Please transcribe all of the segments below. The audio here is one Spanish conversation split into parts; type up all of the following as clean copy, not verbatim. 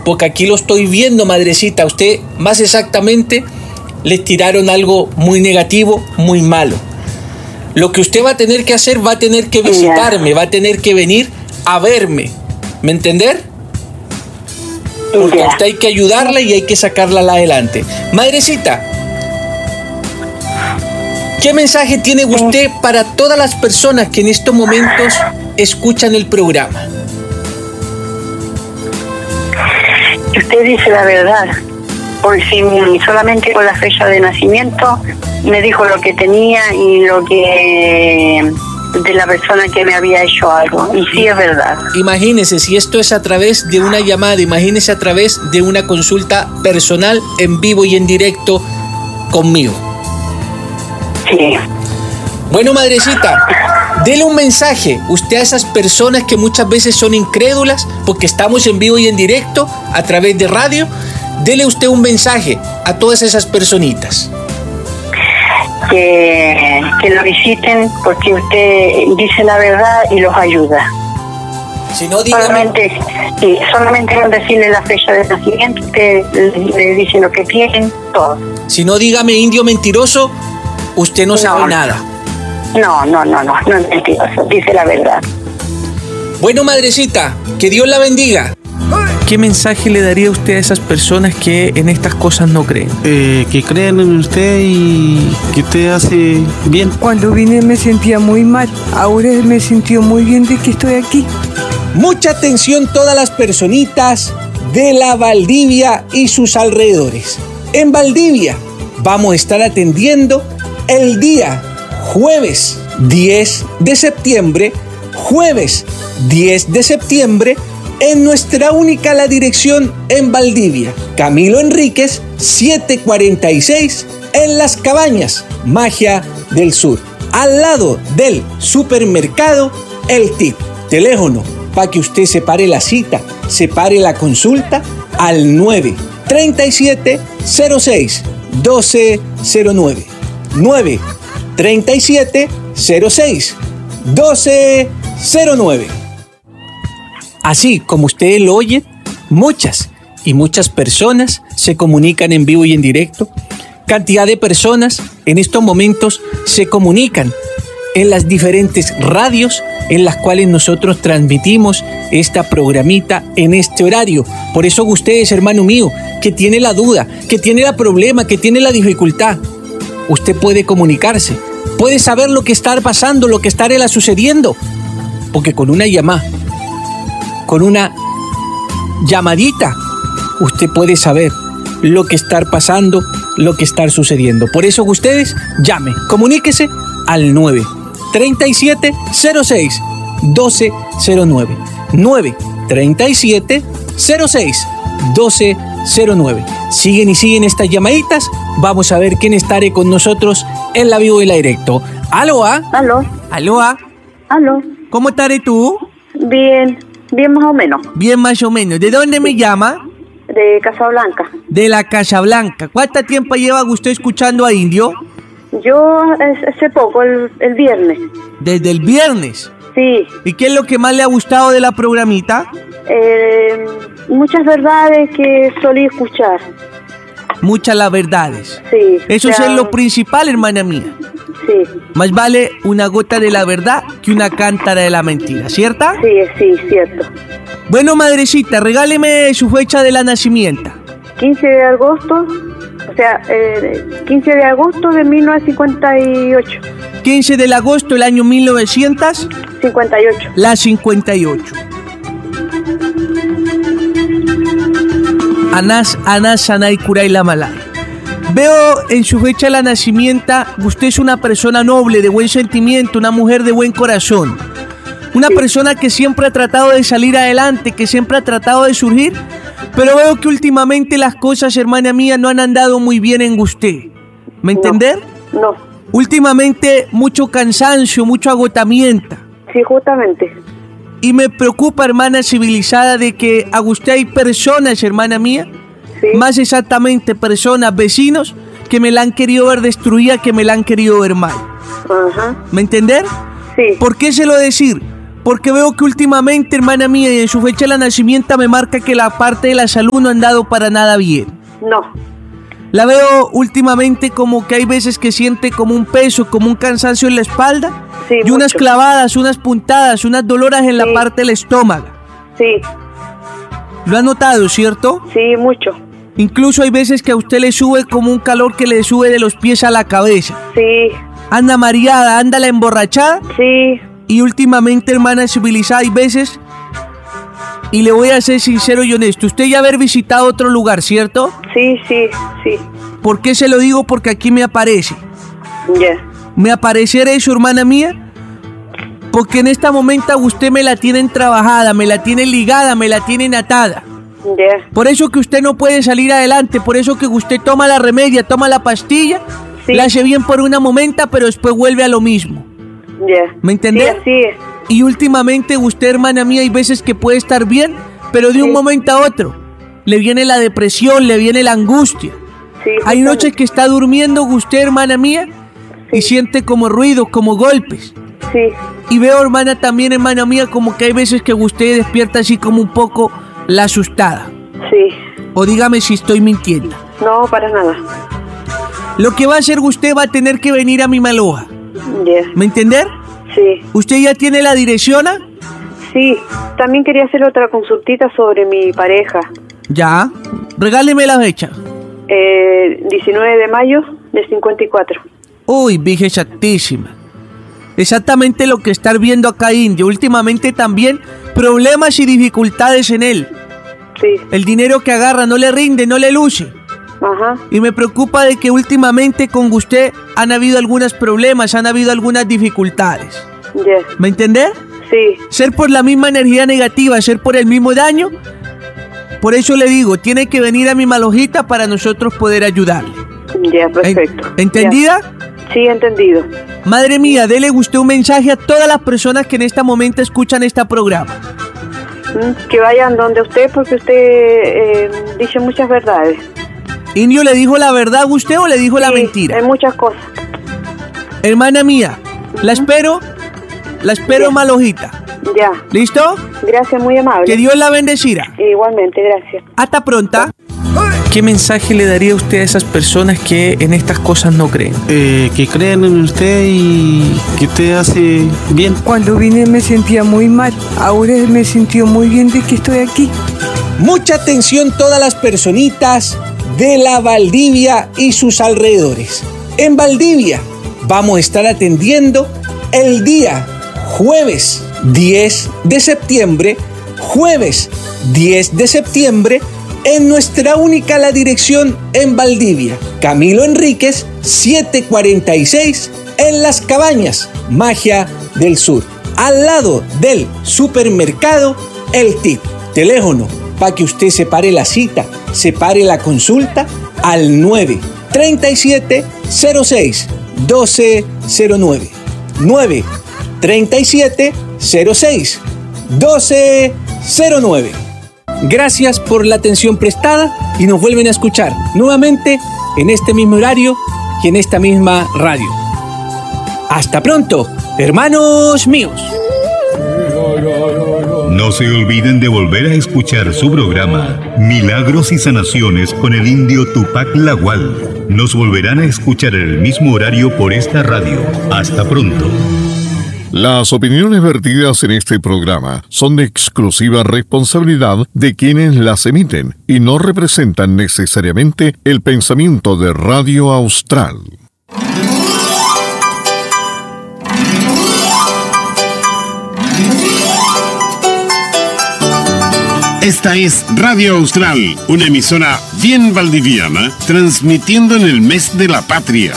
porque aquí lo estoy viendo, madrecita. Usted, más exactamente, le tiraron algo muy negativo, muy malo. Lo que usted va a tener que hacer, va a tener que visitarme, va a tener que venir a verme. ¿Me entender? Porque a usted hay que ayudarla y hay que sacarla adelante. Madrecita, ¿qué mensaje tiene usted para todas las personas que en estos momentos escuchan el programa? Usted dice la verdad, porque si solamente con la fecha de nacimiento me dijo lo que tenía y lo que de la persona que me había hecho algo, y sí es verdad. Imagínese, si esto es a través de una llamada, imagínese a través de una consulta personal en vivo y en directo conmigo. Sí. Bueno, madrecita, dele un mensaje usted a esas personas que muchas veces son incrédulas, porque estamos en vivo y en directo a través de radio. Dele usted un mensaje a todas esas personitas. Que lo visiten, porque usted dice la verdad y los ayuda. Si no, dígame. Solamente con decirle la fecha de nacimiento, usted le dice lo que quieren, todo. Si no, dígame, indio mentiroso, usted no sabe nada. No es mentiroso, dice la verdad. Bueno, madrecita, que Dios la bendiga. ¿Qué mensaje le daría usted a esas personas que en estas cosas no creen? Que crean en usted y que usted hace bien. Cuando vine me sentía muy mal, ahora me sintió muy bien de que estoy aquí. Mucha atención todas las personitas de la Valdivia y sus alrededores. En Valdivia vamos a estar atendiendo el día jueves 10 de septiembre, en nuestra única la dirección en Valdivia, Camilo Enríquez 746, en Las Cabañas, Magia del Sur, al lado del supermercado El Tip. Teléfono para que usted separe la cita, separe la consulta al 937-06-1209. 937-06-1209. Así como ustedes lo oyen, muchas personas se comunican en vivo y en directo. Cantidad de personas en estos momentos se comunican en las diferentes radios en las cuales nosotros transmitimos esta programita en este horario. Por eso ustedes, hermano mío, que tiene la duda, que tiene el problema, que tiene la dificultad, usted puede comunicarse, puede saber lo que está pasando, lo que está sucediendo, porque con una llamada, con una llamadita, usted puede saber lo que está pasando, lo que está sucediendo. Por eso ustedes llame, comuníquese al 937-06-1209. 937-06-1209. Siguen y siguen estas llamaditas. Vamos a ver quién estará con nosotros en la vivo y la directo. ¿Aló? ¿Aló? ¿Aló? ¿Aló? ¿Cómo estaré tú? Bien más o menos. Bien más o menos. ¿De dónde me llama? De Casablanca. De la Casablanca. ¿Cuánto tiempo lleva usted escuchando a Indio? Yo hace poco, el viernes. ¿Desde el viernes? Sí. ¿Y qué es lo que más le ha gustado de la programita? Muchas verdades que solí escuchar. Muchas las verdades. Sí. Eso es lo principal, hermana mía. Sí. Más vale una gota de la verdad que una cántara de la mentira, ¿cierta? Sí, cierto. Bueno, madrecita, regáleme su fecha de la nacimiento. 15 de agosto, 15 de agosto de 1958. 15 de agosto del año 1958. 58. La 58. Anás, Sanay, Kuray, la Malay. Veo en su fecha de la nacimiento, usted es una persona noble, de buen sentimiento, una mujer de buen corazón. Una persona que siempre ha tratado de salir adelante, que siempre ha tratado de surgir, pero veo que últimamente las cosas, hermana mía, no han andado muy bien en usted. ¿Me entender? No. Últimamente mucho cansancio, mucho agotamiento. Sí, justamente. Y me preocupa, hermana civilizada, de que a usted hay personas, hermana mía, sí, más exactamente personas, vecinos, que me la han querido ver destruida, que me la han querido ver mal. Ajá. ¿Me entender? Sí. ¿Por qué se lo decir? Porque veo que últimamente, hermana mía, y en su fecha de nacimiento me marca que la parte de la salud no ha andado para nada bien. No. La veo últimamente como que hay veces que siente como un peso, como un cansancio en la espalda. Sí, y unas mucho. clavadas, unas puntadas, unas dolores en la Sí. parte del estómago. Sí, ¿Lo ha notado, cierto? sí, mucho. Incluso hay veces que a usted le sube como un calor que le sube de los pies a la cabeza. Sí, Anda mareada, anda la emborrachada. sí, Y últimamente, hermana civilizada, hay veces, y le voy a ser sincero y honesto, usted ya haber visitado otro lugar, ¿cierto? sí, sí, sí. ¿Por qué se lo digo? Porque aquí me aparece. Ya. Me aparecerá eso, hermana mía, porque en este momento usted me la tienen trabajada, me la tienen ligada, me la tienen atada. Ya. Por eso que usted no puede salir adelante, por eso que usted toma la remedia, toma la pastilla, Sí. la hace bien por una momenta, pero después vuelve a lo mismo. Ya. ¿Me entendés? Sí, así es. Y últimamente usted, hermana mía, hay veces que puede estar bien, pero de un Sí. momento a otro le viene la depresión, le viene la angustia. Sí, Hay noches justamente. que está durmiendo usted, hermana mía, y Sí. siente como ruidos, como golpes. Sí, Y veo, hermana, también, hermana mía, como que hay veces que usted despierta así como un poco la asustada. sí. O dígame si estoy mintiendo. No, para nada. Lo que va a hacer usted va a tener que venir a mi maloja. Ya. ¿Me entender? Sí, ¿Usted ya tiene la dirección? sí. También quería hacer otra consultita sobre mi pareja. Ya. Regáleme la fecha. 19 de mayo del 54. Uy, vieja exactísima. Exactamente lo que estar viendo acá, Indio. Últimamente también problemas y dificultades en él. Sí. El dinero que agarra no le rinde, no le luce. Ajá. Y me preocupa de que últimamente con usted han habido algunos problemas, han habido algunas dificultades. Ya. ¿Me entendés? Sí. Ser por la misma energía negativa, ser por el mismo daño. Por eso le digo, tiene que venir a mi malojita para nosotros poder ayudarle. Ya, perfecto. ¿Entendida? Ya. Sí, entendido. Madre mía, dele usted un mensaje a todas las personas que en este momento escuchan este programa. Que vayan donde usted porque usted dice muchas verdades. ¿Indio le dijo la verdad a usted o le dijo la Sí, mentira? en muchas cosas. Hermana mía, la espero Ya. malojita. Ya. ¿Listo? Gracias, muy amable. Que Dios la bendecirá. Igualmente, gracias. Hasta pronta. ¿Qué mensaje le daría usted a esas personas que en estas cosas no creen? Que crean en usted y que te hace bien. Cuando vine me sentía muy mal. Ahora me sintió muy bien de que estoy aquí. Mucha atención todas las personitas de la Valdivia y sus alrededores. En Valdivia vamos a estar atendiendo el día jueves 10 de septiembre, en nuestra única la dirección en Valdivia. Camilo Enríquez, 746, en Las Cabañas, Magia del Sur, al lado del supermercado El Tip. Teléfono para que usted separe la cita, separe la consulta al 937-06-1209. 937-06-1209. Gracias por la atención prestada y nos vuelven a escuchar nuevamente en este mismo horario y en esta misma radio. Hasta pronto, hermanos míos. No se olviden de volver a escuchar su programa Milagros y Sanaciones con el indio Tupac Lagual. Nos volverán a escuchar en el mismo horario por esta radio. Hasta pronto. Las opiniones vertidas en este programa son de exclusiva responsabilidad de quienes las emiten y no representan necesariamente el pensamiento de Radio Austral. Esta es Radio Austral, una emisora bien valdiviana, transmitiendo en el mes de la patria.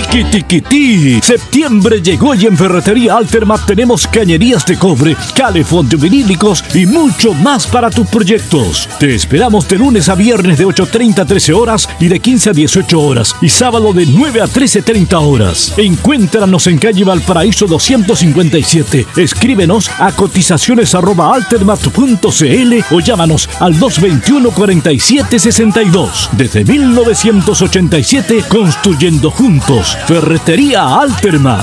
¡Tiquitiquití! Septiembre llegó y en Ferretería Altermat tenemos cañerías de cobre, calefón de vinílicos y mucho más para tus proyectos. Te esperamos de lunes a viernes de 8:30 a 13 horas y de 15 a 18 horas y sábado de 9 a 13:30 horas. Encuéntranos en calle Valparaíso 257. Escríbenos a cotizaciones@altermat.cl o llámanos al 221-4762. Desde 1987, construyendo juntos. Ferretería Altermat.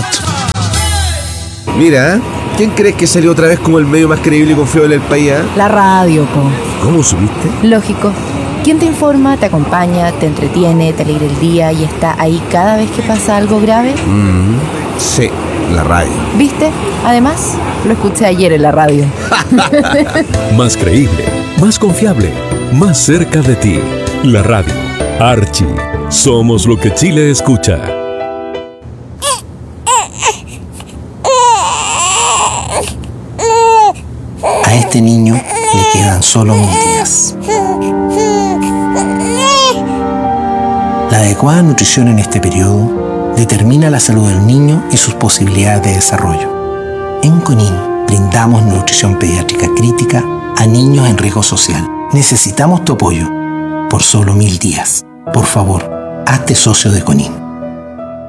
Mira, ¿quién crees que salió otra vez como el medio más creíble y confiable del país? La radio, po. ¿Cómo supiste? Lógico. ¿Quién te informa, te acompaña, te entretiene, te alegra el día y está ahí cada vez que pasa algo grave? Sí, la radio. ¿Viste? Además, lo escuché ayer en la radio. Más creíble, más confiable, más cerca de ti. La radio. Archie. Somos lo que Chile escucha. A este niño le quedan solo 1000 días. La adecuada nutrición en este periodo determina la salud del niño y sus posibilidades de desarrollo. En CONIN brindamos nutrición pediátrica crítica a niños en riesgo social. Necesitamos tu apoyo por solo 1000 días. Por favor, hazte socio de CONIN.